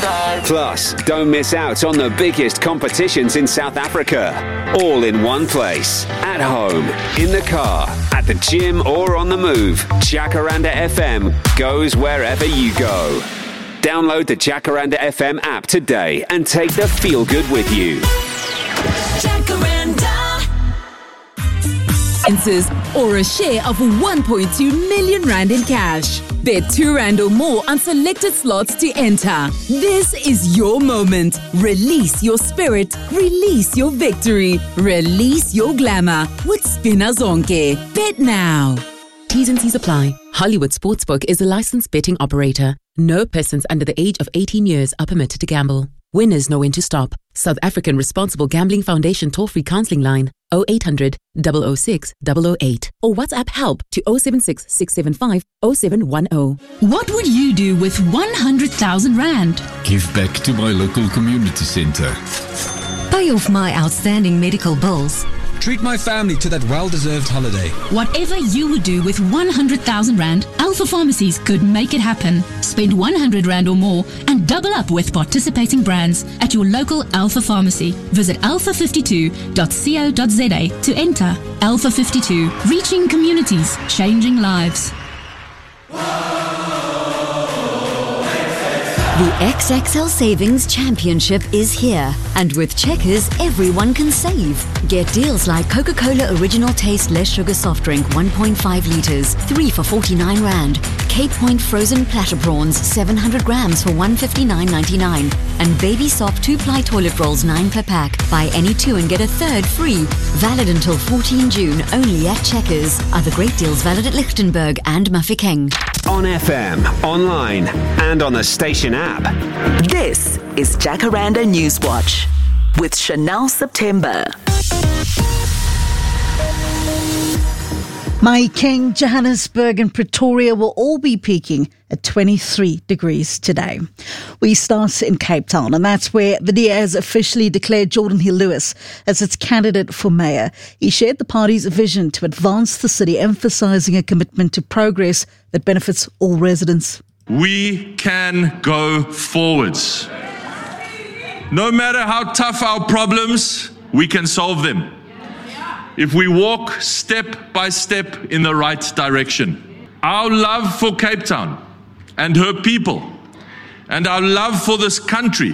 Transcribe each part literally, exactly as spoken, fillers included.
Plus, don't miss out on the biggest competitions in South Africa. All in one place. At home, in the car, at the gym or on the move. Jacaranda F M goes wherever you go. Download the Jacaranda F M app today and take the feel good with you. Jacaranda. Or a share of one point two million rand in cash. Bet two rand or more on selected slots to enter. This is your moment. Release your spirit. Release your victory. Release your glamour with Spina Zonke. Bet now. T's and C's apply. Hollywood Sportsbook is a licensed betting operator. No persons under the age of eighteen years are permitted to gamble. Winners know when to stop. South African Responsible Gambling Foundation toll-free counselling line oh eight hundred, double oh six, double oh eight or WhatsApp help to oh seven six, six seven five, oh seven one oh. What would you do with one hundred thousand rand? Give back to my local community centre. Pay off my outstanding medical bills. Treat my family to that well-deserved holiday. Whatever you would do with one hundred thousand rand, Alpha Pharmacies could make it happen. Spend one hundred rand or more and double up with participating brands at your local Alpha Pharmacy. Visit alpha fifty-two dot co dot za to enter. Alpha fifty-two, reaching communities, changing lives. The X X L Savings Championship is here, and with Checkers, everyone can save. Get deals like Coca-Cola Original Taste Less Sugar Soft Drink one point five litres, three for forty-nine rand. Cape Point Frozen Platter Prawns seven hundred grams for one hundred fifty-nine ninety-nine. And Baby Sop two-ply toilet rolls nine per pack. Buy any two and get a third free. Valid until fourteenth June, only at Checkers. Other great deals valid at Lichtenberg and Mafeking. On F M, online, and on the station app. This is Jacaranda Newswatch with Chanel September. Mahikeng, Johannesburg and Pretoria will all be peaking at twenty-three degrees today. We start in Cape Town, and that's where the D A has officially declared Jordan Hill-Lewis as its candidate for mayor. He shared the party's vision to advance the city, emphasising a commitment to progress that benefits all residents. We can go forwards. No matter how tough our problems, we can solve them. If we walk step by step in the right direction. Our love for Cape Town and her people and our love for this country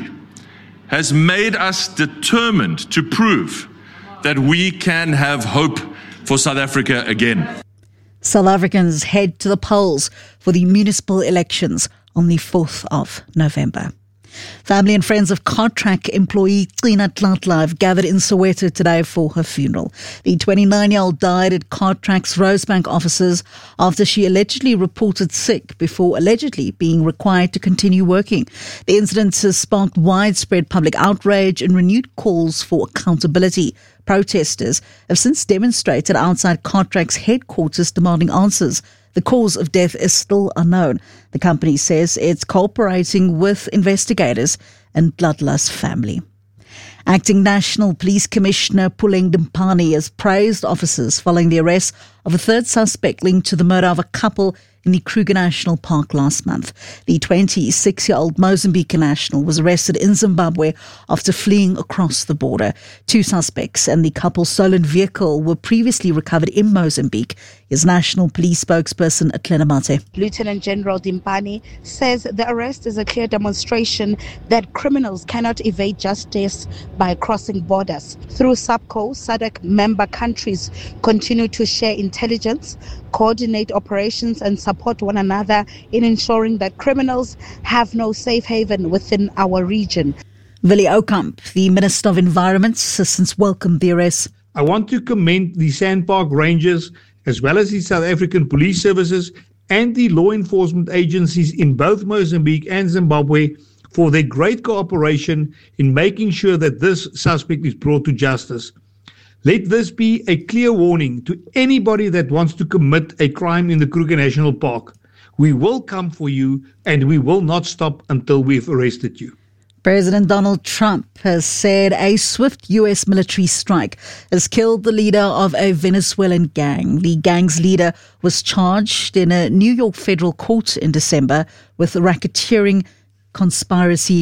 has made us determined to prove that we can have hope for South Africa again. South Africans head to the polls for the municipal elections on the fourth of November. Family and friends of Cartrack employee Tina Tlatla have gathered in Soweto today for her funeral. The twenty-nine-year-old died at Cartrack's Rosebank offices after she allegedly reported sick before allegedly being required to continue working. The incident has sparked widespread public outrage and renewed calls for accountability. Protesters have since demonstrated outside Cartrack's headquarters demanding answers. The cause of death is still unknown. The company says it's cooperating with investigators and Tlatla's family. Acting National Police Commissioner Puleng Dimpani has praised officers following the arrest of a third suspect linked to the murder of a couple in the Kruger National Park last month. The twenty-six-year-old Mozambican national was arrested in Zimbabwe after fleeing across the border. Two suspects and the couple's stolen vehicle were previously recovered in Mozambique. His National Police spokesperson, Atlena Mate. Lieutenant General Dimpani says the arrest is a clear demonstration that criminals cannot evade justice by crossing borders. Through SAPCO, S A D C member countries continue to share intelligence, coordinate operations and support one another in ensuring that criminals have no safe haven within our region. Willie Okamp, the Minister of Environment, has since welcomed the arrest. I want to commend the Sandpark Rangers as well as the South African Police Services and the law enforcement agencies in both Mozambique and Zimbabwe for their great cooperation in making sure that this suspect is brought to justice. Let this be a clear warning to anybody that wants to commit a crime in the Kruger National Park. We will come for you and we will not stop until we've arrested you. President Donald Trump has said a swift U S military strike has killed the leader of a Venezuelan gang. The gang's leader was charged in a New York federal court in December with racketeering, conspiracy,